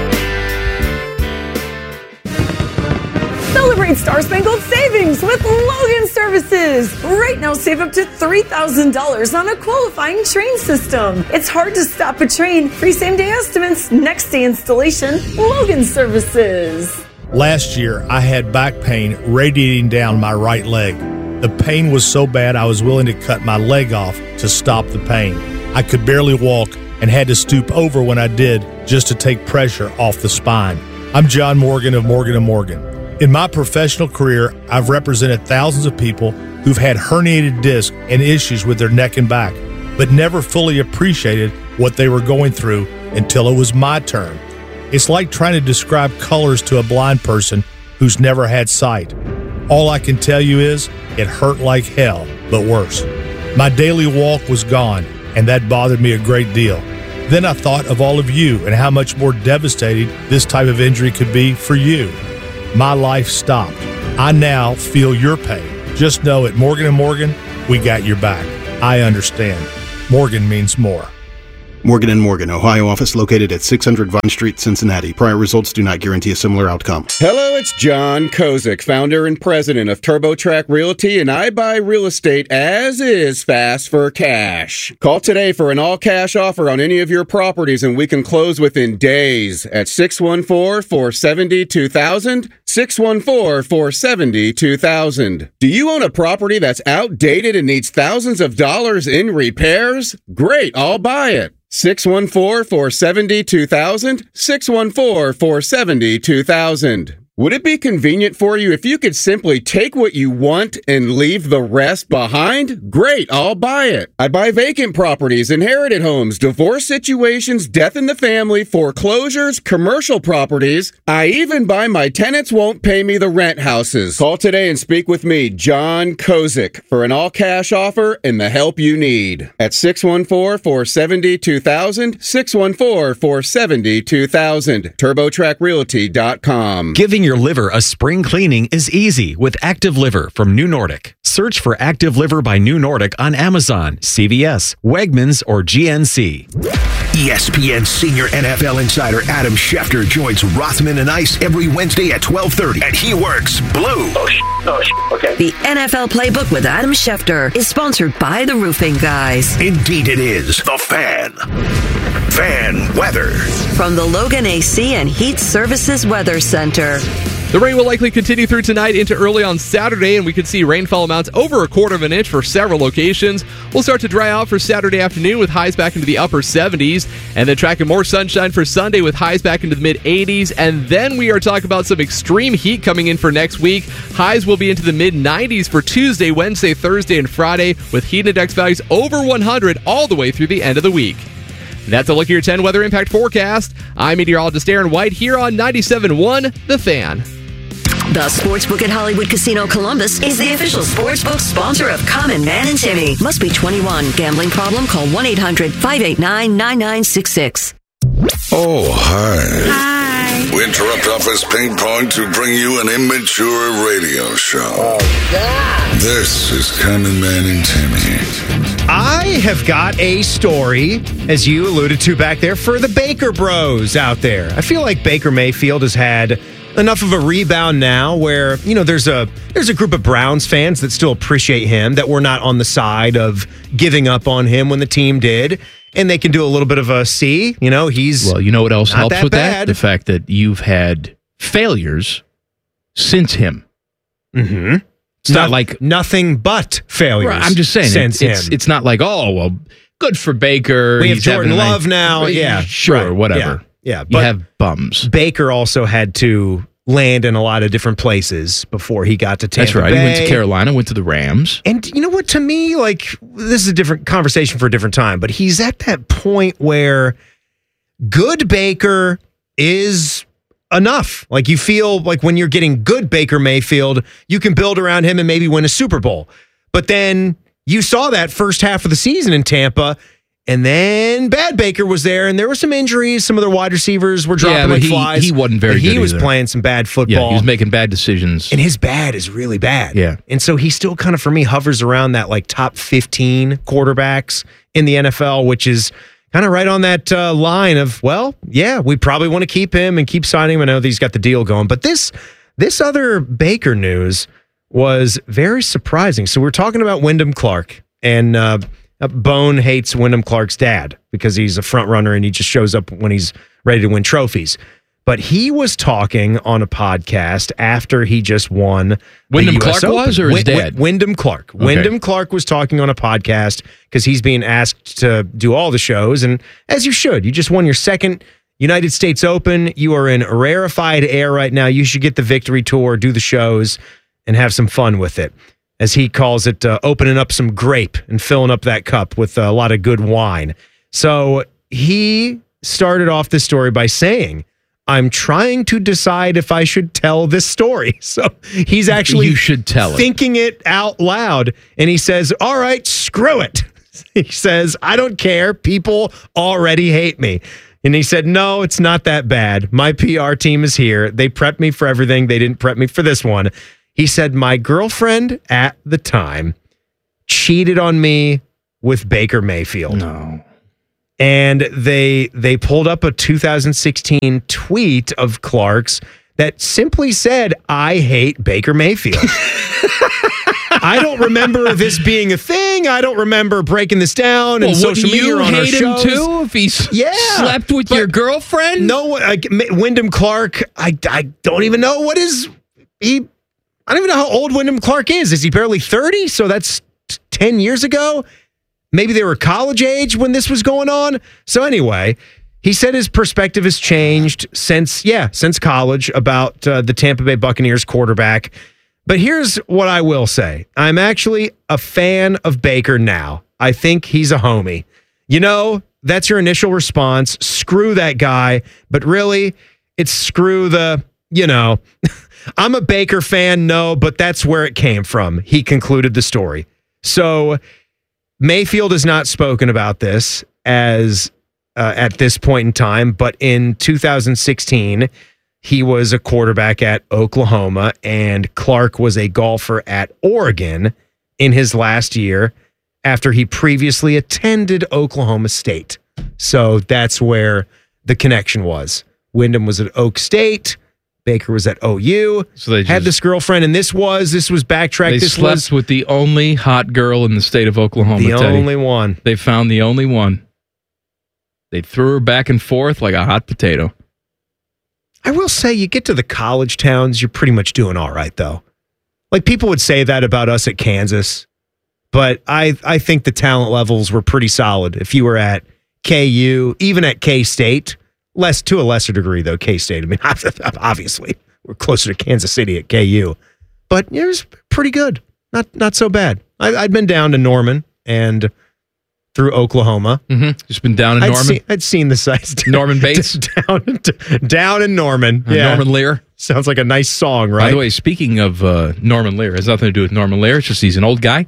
Celebrate Star Spangled Savings with Logan Services. Right now, save up to three thousand dollars on a qualifying train system. It's hard to stop a train. Free same-day estimates, next-day installation. Logan Services. Last year, I had back pain radiating down my right leg. The pain was so bad I was willing to cut my leg off to stop the pain. I could barely walk and had to stoop over when I did just to take pressure off the spine. I'm John Morgan of Morgan and Morgan. In my professional career, I've represented thousands of people who've had herniated discs and issues with their neck and back, but never fully appreciated what they were going through until it was my turn. It's like trying to describe colors to a blind person who's never had sight. All I can tell you is it hurt like hell, but worse. My daily walk was gone, and that bothered me a great deal. Then I thought of all of you and how much more devastating this type of injury could be for you. My life stopped. I now feel your pain. Just know at Morgan and Morgan, we got your back. I understand. Morgan means more. Morgan and Morgan, Ohio office located at six hundred Vine Street, Cincinnati. Prior results do not guarantee a similar outcome. Hello, it's John Kozik, founder and president of TurboTrack Realty, and I buy real estate as is fast for cash. Call today for an all-cash offer on any of your properties, and we can close within days at six one four, four seven zero, two thousand, six one four, four seven zero, two thousand. Do you own a property that's outdated and needs thousands of dollars in repairs? Great, I'll buy it. six one four, four seven zero, two thousand, six one four, four seven zero, two thousand. Would it be convenient for you if you could simply take what you want and leave the rest behind? Great, I'll buy it. I buy vacant properties, inherited homes, divorce situations, death in the family, foreclosures, commercial properties. I even buy my tenants won't pay me the rent houses. Call today and speak with me, John Kozik, for an all-cash offer and the help you need. At six one four, four seven zero, two thousand, six one four, four seven zero, two thousand. TurboTrack Realty dot com. Giving your liver a spring cleaning is easy with Active Liver from New Nordic. Search for Active Liver by New Nordic on Amazon, C V S, Wegmans, or G N C. E S P N senior N F L insider Adam Schefter joins Rothman and Ice every Wednesday at twelve thirty, and he works blue. Oh, sh- oh sh- okay. The N F L Playbook with Adam Schefter is sponsored by the Roofing Guys. Indeed it is. The Fan. Fan weather. From the Logan A C and Heat Services Weather Center. The rain will likely continue through tonight into early on Saturday, and we could see rainfall amounts over a quarter of an inch for several locations. We'll start to dry out for Saturday afternoon with highs back into the upper seventies, and then tracking more sunshine for Sunday with highs back into the mid eighties. And then we are talking about some extreme heat coming in for next week. Highs will be into the mid nineties for Tuesday, Wednesday, Thursday, and Friday, with heat index values over one hundred all the way through the end of the week. That's a look at your ten weather impact forecast. I'm meteorologist Aaron White here on ninety-seven point one The Fan. The Sportsbook at Hollywood Casino Columbus is the official sportsbook sponsor of Common Man and Timmy. Must be twenty-one. Gambling problem? Call one eight hundred, five eight nine, nine nine six six. Oh, hi. Hi. We interrupt office ping pong to bring you an immature radio show. Oh, God. This is Common Man and Timmy. I have got a story, as you alluded to back there, for the Baker Bros out there. I feel like Baker Mayfield has had enough of a rebound now where, you know, there's a there's a group of Browns fans that still appreciate him, that we're not on the side of giving up on him when the team did, and they can do a little bit of a see, you know, he's Well, you know what else helps that with bad. that? The fact that you've had failures since him. Mm-hmm. It's not like nothing but failures. Right, I'm just saying since it, it's him. it's not like, oh well, good for Baker. We have He's Jordan having a Love nice- now. Yeah, sure, right, whatever. Yeah, yeah, you but have bums. Baker also had to land in a lot of different places before he got to Tampa That's right. Bay. He went to Carolina, went to the Rams. And you know what? To me, like, this is a different conversation for a different time, but he's at that point where good Baker is enough. Like, you feel like when you're getting good Baker Mayfield, you can build around him and maybe win a Super Bowl. But then you saw that first half of the season in Tampa, and then bad Baker was there, and there were some injuries. Some of their wide receivers were dropping Yeah, but like he- flies. he wasn't very But He good was either. playing some bad football. Yeah, he was making bad decisions. And his bad is really bad. Yeah. And so he still kind of, for me, hovers around that like top fifteen quarterbacks in the N F L, which is kind of right on that uh, line of, well, yeah, we probably want to keep him and keep signing him. I know that he's got the deal going. But this this other Baker news was very surprising. So we're talking about Wyndham Clark, and uh, Bone hates Wyndham Clark's dad because he's a front runner and he just shows up when he's ready to win trophies. But he was talking on a podcast after he just won. Wyndham the U S Clark Open. was, or his Wy- dad? Wy- Wyndham Clark. Okay. Wyndham Clark was talking on a podcast because he's being asked to do all the shows, and as you should, you just won your second United States Open. You are in rarefied air right now. You should get the victory tour, do the shows, and have some fun with it. As he calls it, uh, opening up some grape and filling up that cup with a lot of good wine. So he started off this story by saying, I'm trying to decide if I should tell this story. So he's actually You should tell it. thinking it out loud. And he says, all right, screw it. He says, I don't care. People already hate me. And he said, no, it's not that bad. My P R team is here. They prepped me for everything. They didn't prep me for this one. He said, my girlfriend at the time cheated on me with Baker Mayfield. No. And they they pulled up a two thousand sixteen tweet of Clark's that simply said, I hate Baker Mayfield. I don't remember this being a thing. I don't remember breaking this down Well, in social wouldn't media you or on our hate him shows. too if he s- yeah, slept with but your girlfriend? No, like, Wyndham Clark, I, I don't even know what is he. I don't even know how old Wyndham Clark is. Is he barely thirty? So that's t- ten years ago. Maybe they were college age when this was going on. So anyway, he said his perspective has changed since, yeah, since college about uh, the Tampa Bay Buccaneers quarterback. But here's what I will say. I'm actually a fan of Baker now. I think he's a homie. You know, that's your initial response. Screw that guy. But really, it's screw the, you know, I'm a Baker fan, no, but that's where it came from. He concluded the story. So Mayfield has not spoken about this as uh, at this point in time, but in two thousand sixteen, he was a quarterback at Oklahoma, and Clark was a golfer at Oregon in his last year after he previously attended Oklahoma State. So that's where the connection was. Wyndham was at Oak State. Baker was at O U. So they had just- this girlfriend, and this was this was backtrack. They This slept was with the only hot girl in the state of Oklahoma. the Teddy. only one. They found the only one. They threw her back and forth like a hot potato. I will say, you get to the college towns, you're pretty much doing all right, though. Like, people would say that about us at Kansas, but I I think the talent levels were pretty solid. If you were at K U, even at K-State, less to a lesser degree, though, K-State. I mean, obviously, we're closer to Kansas City at K U, but it was pretty good. Not not so bad. I, I'd been down to Norman and through Oklahoma. Mm-hmm. Just been down in I'd Norman. Seen, I'd seen the sites. Norman Bates? down, down in Norman. Uh, Yeah. Norman Lear. Sounds like a nice song, right? By the way, speaking of uh, Norman Lear, it has nothing to do with Norman Lear. It's just he's an old guy.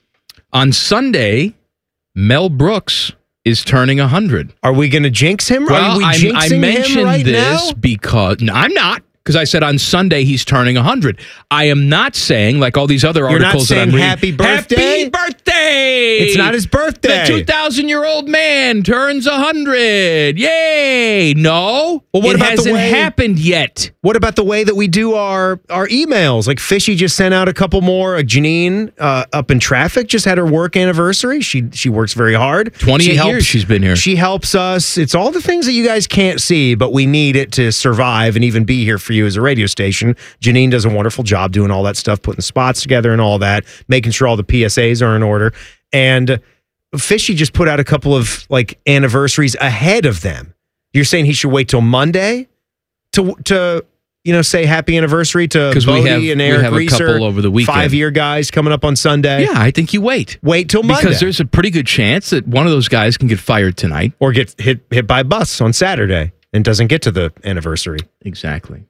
On Sunday, Mel Brooks is turning one hundred. Are we going to jinx him? Well, Are we I, jinxing I mentioned him right this now? because no, I'm not. Because I said on Sunday he's turning one hundred. I am not saying, like all these other You're not articles that I'm saying reading, happy birthday? Happy birthday! It's not his birthday. The two thousand year old man turns one hundred. Yay! No, Well, what it about the hasn't way- happened yet. What about the way that we do our, our emails? Like Fishy just sent out a couple more. Uh, Janine uh, up in traffic just had her work anniversary. She she works very hard. twenty-eight She helps, years she's been here. She helps us. It's all the things that you guys can't see, but we need it to survive and even be here for you as a radio station. Janine does a wonderful job doing all that stuff, putting the spots together and all that, making sure all the P S As are in order. And Fishy just put out a couple of like anniversaries ahead of them. You're saying he should wait till Monday to to you know say happy anniversary to 'Cause we Bodie have- and we Eric have a Reeser, couple over the weekend. five year guys coming up on Sunday. Yeah, I think you wait. Wait till Monday Because there's a pretty good chance that one of those guys can get fired tonight. or get hit hit by a bus on Saturday and doesn't get to the anniversary. Exactly.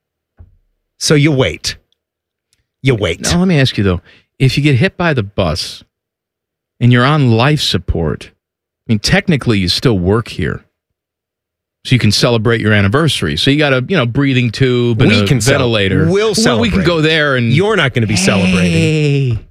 So you wait. You wait. Now, let me ask you, though. If you get hit by the bus and you're on life support, I mean, technically you still work here. So you can celebrate your anniversary. So you got a, you know, breathing tube and We a can cel- ventilator. we'll Well, we celebrate. can go there and... You're not going to be celebrating.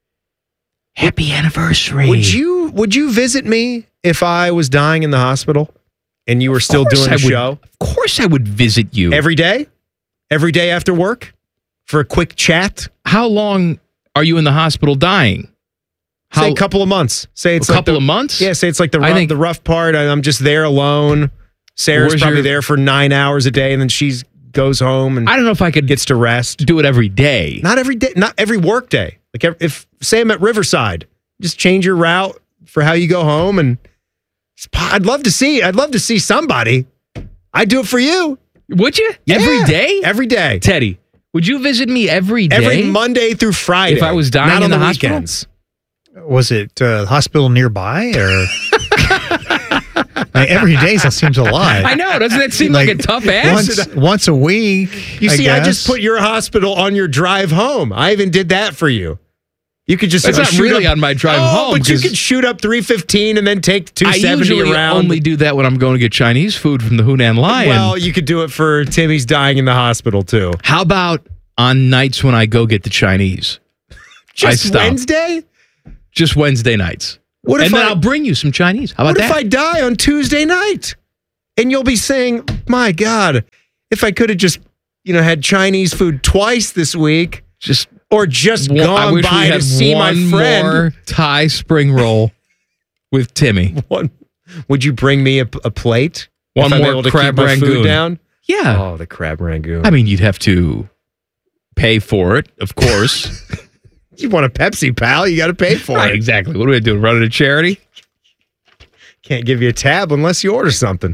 Happy anniversary. Would you would you visit me if I was dying in the hospital and you were still course doing I a would- show? Of course I would visit you. Every day? Every day after work? For a quick chat? How long are you in the hospital dying? Say How- a couple of months. Say it's A like couple the- of months? Yeah, say it's like the I rough, think- the rough part. I- I'm just there alone. Sarah's Where's probably your- there for nine hours a day, and then she goes home and I don't know if I could gets to rest. do it every day. Not every day. Not every work day. Like ev- if say I'm at Riverside, just change your route for how you go home, and I'd love to see. I'd love to see somebody. I'd do it for you. Would you? Yeah, Every day? Every day. Teddy, would you visit me every day? Every Monday through Friday. If I was dying not in on the the hospital? weekends. Was it uh, hospital nearby or? I mean, every day seems a lot. I know. Doesn't that seem like, like a tough ask? Once, once a week. You I see, guess. I just put your hospital on your drive home. I even did that for you. You could just That's uh, not shoot really up, on my drive oh, home. But you could shoot up three fifteen and then take two seventy I usually around. only do that when I'm going to get Chinese food from the Hunan Lion. Well, you could do it for Timmy's dying in the hospital too. How about on nights when I go get the Chinese? Just I stop. Wednesday? Just Wednesday nights. What if and then I, I'll bring you some Chinese. How about what that? if I die on Tuesday night? And you'll be saying, my God, if I could have just, you know, had Chinese food twice this week. Just Or just one, gone I wish by we had to see my one friend. more Thai spring roll with Timmy. One, would you bring me a, a plate? One if I'm more able to crab keep my food rangoon. down? Yeah. Oh, the crab rangoon. I mean, you'd have to pay for it, of course. You want a Pepsi, pal? You got to pay for Right, it. exactly. What do we do? Run it a charity? Can't give you a tab unless you order something.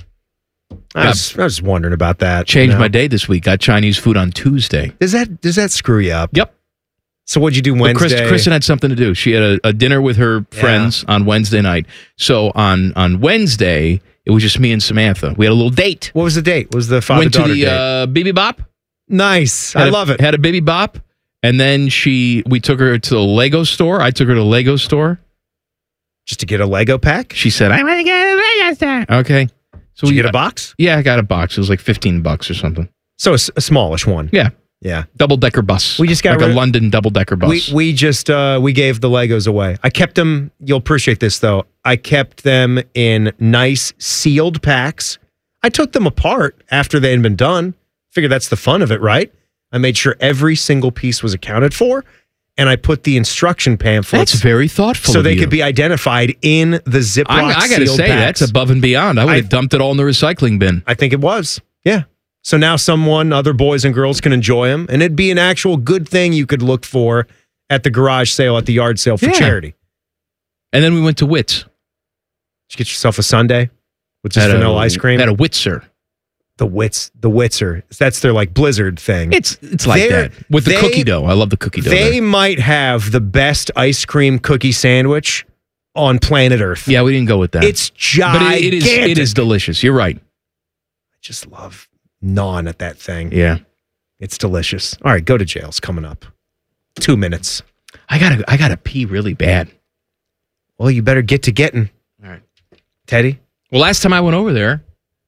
I was, I was wondering about that. Changed you know. my day this week. Got Chinese food on Tuesday. Does that does that screw you up? Yep. So what'd you do But Wednesday? Chris, Kristen had something to do. She had a, a dinner with her friends on Wednesday night. So on, on Wednesday, it was just me and Samantha. We had a little date. What was the date? Was the father Went to daughter the date? uh, Bibi Bop. Nice. Had I a- love it. Had a Bibi Bop, and then she we took her to the Lego store. I took her to the Lego store just to get a Lego pack. She said, "I want to get a Lego store." Okay, so Did we you get a box? Yeah, I got a box. It was like fifteen bucks or something. So a, s- a smallish one. Yeah, Yeah. double decker bus. We just got like rid a of- London double decker bus. We we just uh, we gave the Legos away. I kept them. You'll appreciate this though. I kept them in nice sealed packs. I took them apart after they had been done. Figured that's the fun of it, right? I made sure every single piece was accounted for, and I put the instruction pamphlets. That's very thoughtful. So of they you. could be identified in the Ziploc I, I got to sealed say packs. that's above and beyond. I would have I- dumped it all in the recycling bin. I think it was. Yeah. So now someone, other boys and girls can enjoy them, and it'd be an actual good thing you could look for at the garage sale, at the yard sale for Yeah. charity. And then we went to Wits. Did you get yourself a sundae with just Had a- vanilla ice cream? Had a Witzer. The Wits, the Witzer. That's their like Blizzard thing. It's it's like They're- that with the they- cookie dough. I love the cookie dough. They there. might have the best ice cream cookie sandwich on planet Earth. Yeah, we didn't go with that. It's but gigantic. it, it is it is delicious. You're right. I just love naan at that thing. Yeah. It's delicious. All right, go to jail's coming up. Two minutes. I gotta I gotta pee really bad. Well, you better get to getting. All right. Teddy? Well, last time I went over there,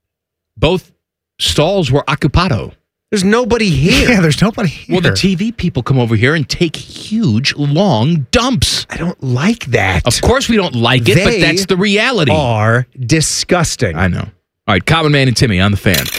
both stalls were occupado. There's nobody here. Yeah, there's nobody here. Well, the T V people come over here and take huge, long dumps. I don't like that. Of course, we don't like it, but They that's the reality. Are disgusting. I know. All right, Common Man and Timmy on the Fan.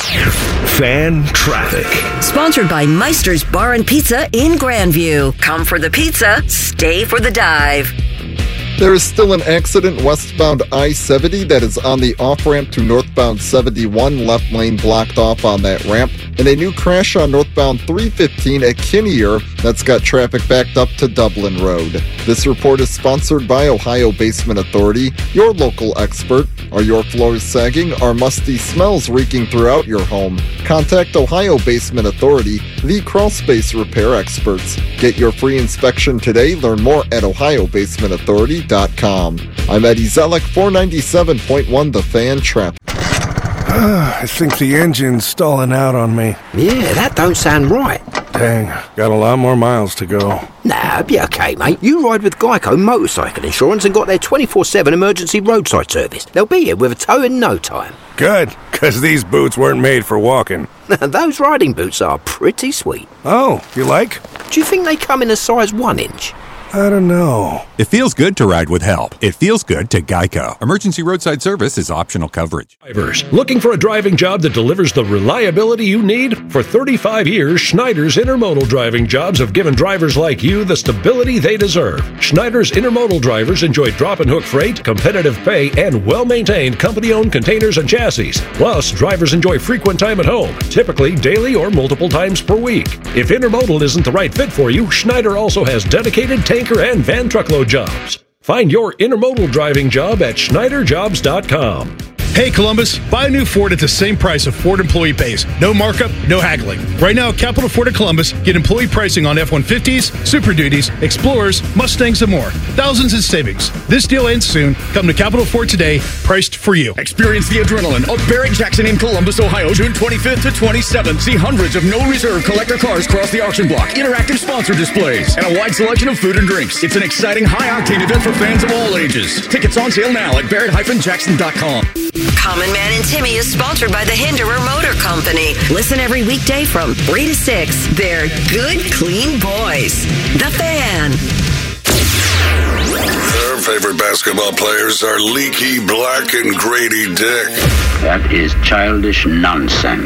Fan traffic. Sponsored by Meister's Bar and Pizza in Grandview. Come for the pizza, stay for the dive. There is still an accident westbound I seventy that is on the off-ramp to northbound seventy-one, left lane blocked off on that ramp, and a new crash on northbound three fifteen at Kinnear that's got traffic backed up to Dublin Road. This report is sponsored by Ohio Basement Authority, your local expert. Are your floors sagging? Are musty smells reeking throughout your home? Contact Ohio Basement Authority, the crawl space repair experts. Get your free inspection today. Learn more at ohio basement authority dot com. I'm Eddie Zellick, four ninety-seven point one The Fan Trap. I think the engine's stalling out on me. Yeah, that don't sound right. Dang, got a lot more miles to go. Nah, be okay, mate. You ride with Geico Motorcycle Insurance and got their twenty-four seven emergency roadside service. They'll be here with a tow in no time. Good, because these boots weren't made for walking. Those riding boots are pretty sweet. Oh, you like? Do you think they come in a size one inch? I don't know. It feels good to ride with help. It feels good to Geico. Emergency roadside service is optional coverage. Drivers, looking for a driving job that delivers the reliability you need? For thirty-five years, Schneider's Intermodal driving jobs have given drivers like you the stability they deserve. Schneider's Intermodal drivers enjoy drop and hook freight, competitive pay, and well-maintained company-owned containers and chassis. Plus, drivers enjoy frequent time at home, typically daily or multiple times per week. If Intermodal isn't the right fit for you, Schneider also has dedicated tanker and van truckload jobs. Find your intermodal driving job at schneider jobs dot com. Hey, Columbus, buy a new Ford at the same price a Ford employee pays. No markup, no haggling. Right now, at Capital Ford of Columbus, get employee pricing on F one fifties, Super Duties, Explorers, Mustangs, and more. Thousands in savings. This deal ends soon. Come to Capital Ford today, priced for you. Experience the adrenaline of Barrett-Jackson in Columbus, Ohio, June twenty-fifth to twenty-seventh. See hundreds of no-reserve collector cars cross the auction block, interactive sponsor displays, and a wide selection of food and drinks. It's an exciting, high-octane event for fans of all ages. Tickets on sale now at barrett dash jackson dot com. Common Man and Timmy is sponsored by the Hinderer Motor Company. Listen every weekday from three to six. They're good, clean boys. The Fan. Their favorite basketball players are Leaky Black and Grady Dick. That is childish nonsense.